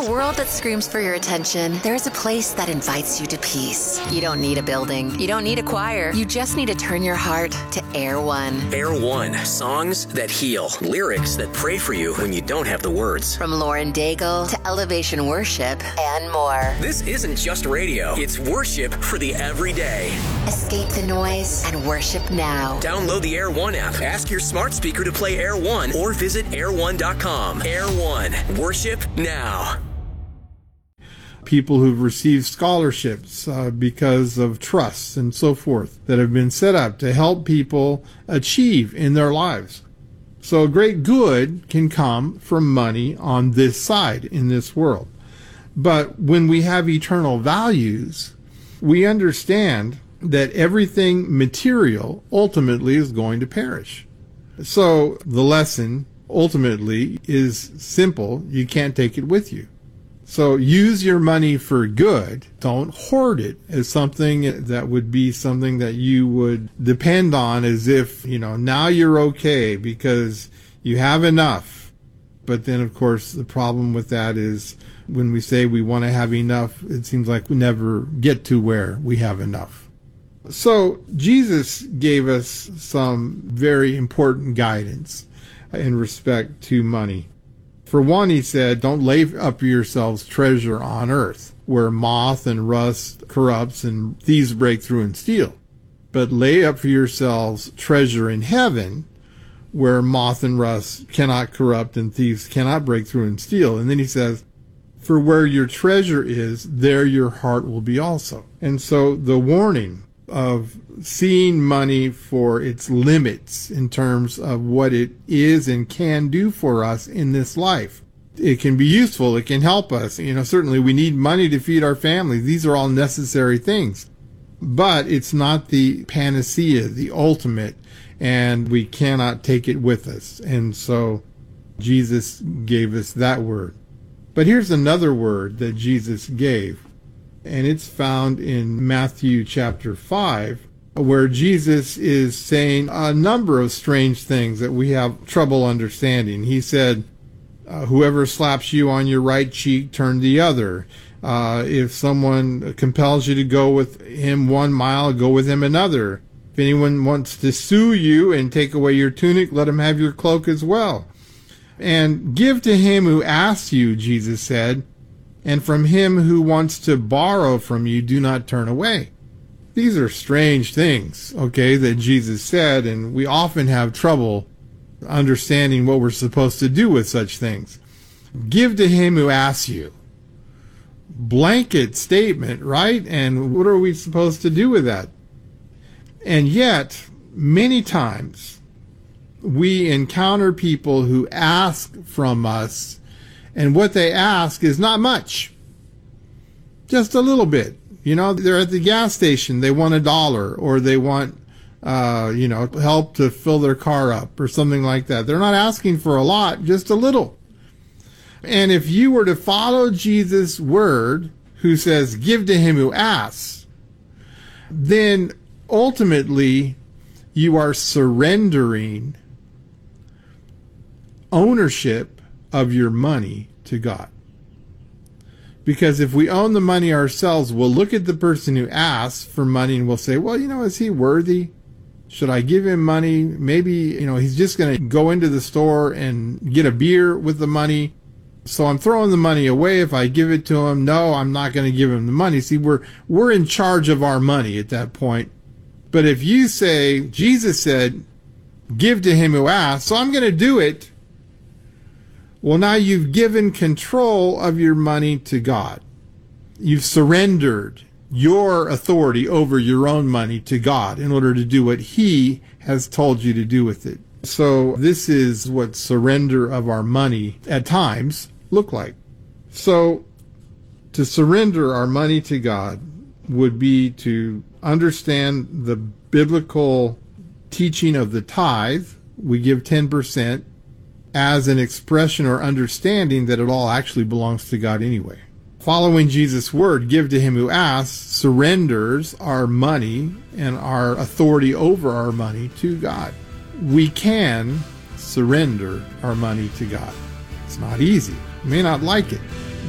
a world that screams for your attention, there's a place that invites you to peace. You don't need a building. You don't need a choir. You just need to turn your heart to Air One. Air One. Songs that heal. Lyrics that pray for you when you don't have the words. From Lauren Daigle to Elevation Worship and more. This isn't just radio. It's worship for the everyday. Escape the noise and worship now. Download the Air One app. Ask your smart speaker to play Air One or visit air1.com. Air One. Worship now. People who've received scholarships because of trusts and so forth that have been set up to help people achieve in their lives. So great good can come from money on this side in this world. But when we have eternal values, we understand that everything material ultimately is going to perish. So the lesson ultimately is simple. You can't take it with you. So use your money for good. Don't hoard it as something that would be something that you would depend on as if, now you're okay because you have enough. But then, of course, the problem with that is when we say we want to have enough, it seems like we never get to where we have enough. So Jesus gave us some very important guidance in respect to money. For one, he said, don't lay up for yourselves treasure on earth, where moth and rust corrupts and thieves break through and steal. But lay up for yourselves treasure in heaven, where moth and rust cannot corrupt and thieves cannot break through and steal. And then he says, for where your treasure is, there your heart will be also. And so the warning of seeing money for its limits in terms of what it is and can do for us in this life. It can be useful. It can help us. Certainly we need money to feed our families. These are all necessary things. But it's not the panacea, the ultimate, and we cannot take it with us. And so Jesus gave us that word. But here's another word that Jesus gave. And it's found in Matthew chapter 5, where Jesus is saying a number of strange things that we have trouble understanding. He said, whoever slaps you on your right cheek, turn the other. If someone compels you to go with him 1 mile, go with him another. If anyone wants to sue you and take away your tunic, let him have your cloak as well. And give to him who asks you, Jesus said, and from him who wants to borrow from you, do not turn away. These are strange things, that Jesus said, and we often have trouble understanding what we're supposed to do with such things. Give to him who asks you. Blanket statement, right? And what are we supposed to do with that? And yet, many times, we encounter people who ask from us, and what they ask is not much. Just a little bit. They're at the gas station. They want $1, or they want, help to fill their car up or something like that. They're not asking for a lot, just a little. And if you were to follow Jesus' word, who says, give to him who asks, then ultimately you are surrendering ownership of your money to God. Because if we own the money ourselves, we'll look at the person who asks for money and we'll say, well, is he worthy? Should I give him money? Maybe, he's just going to go into the store and get a beer with the money. So I'm throwing the money away if I give it to him. No, I'm not going to give him the money. See, we're in charge of our money at that point. But if you say, Jesus said, give to him who asks, so I'm going to do it. Well, now you've given control of your money to God. You've surrendered your authority over your own money to God in order to do what he has told you to do with it. So this is what surrender of our money at times look like. So to surrender our money to God would be to understand the biblical teaching of the tithe. We give 10%. As an expression or understanding that it all actually belongs to God anyway. Following Jesus' word, give to him who asks, surrenders our money and our authority over our money to God. We can surrender our money to God. It's not easy. You may not like it,